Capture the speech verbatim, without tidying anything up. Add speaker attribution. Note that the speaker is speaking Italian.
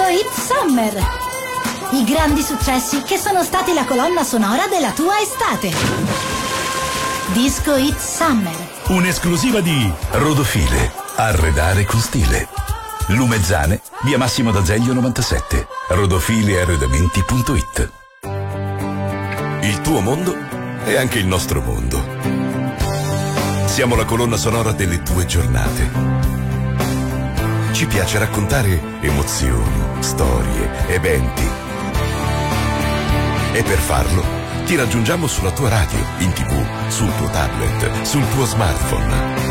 Speaker 1: Disco Hit Summer. I grandi successi che sono stati la colonna sonora della tua estate. Disco Hit Summer.
Speaker 2: Un'esclusiva di Rodofile. Arredare con stile. Lumezzane, via Massimo d'Azeglio novantasette. rodofilearredamenti punto it. Il tuo mondo è anche il nostro mondo. Siamo la colonna sonora delle tue giornate. Ci piace raccontare emozioni, storie, eventi. E per farlo ti raggiungiamo sulla tua radio, in tivù, sul tuo tablet, sul tuo smartphone.